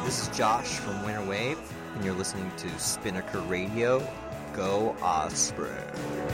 This is Josh from Winter Wave, and you're listening to Spinnaker Radio. Go Osprey.